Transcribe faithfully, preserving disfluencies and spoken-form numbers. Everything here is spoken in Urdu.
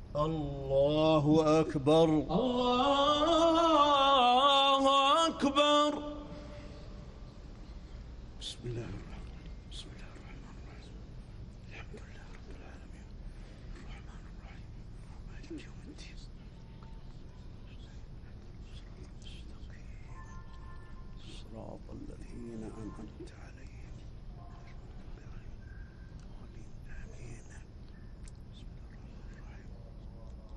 الله أكبر. الله أكبر. بسم الله الرحمن بسم الله الرحمن الرحيم. الحمد لله رب العالمين الرحمن الرحيم مالك يوم الدين. صراط الذين أنعمت عليهم